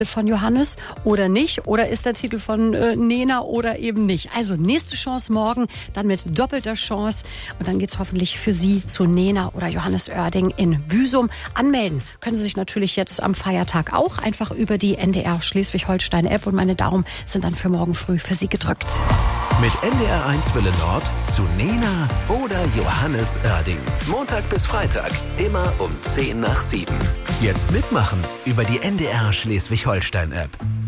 von Johannes oder nicht? Oder ist der Titel von Nena oder eben nicht? Also nächste Chance morgen, dann mit doppelter Chance. Und dann geht's hoffentlich für Sie zu Nena oder Johannes Oerding in Büsum. Anmelden können Sie sich natürlich jetzt am Feiertag auch einfach über die NDR Schleswig-Holstein-App. Und meine Daumen sind dann für morgen früh für Sie gedrückt. Mit NDR1 Welle Nord zu Nena oder Johannes Oerding. Montag bis Freitag, immer um 6:50. Jetzt mitmachen über die NDR Schleswig-Holstein-App.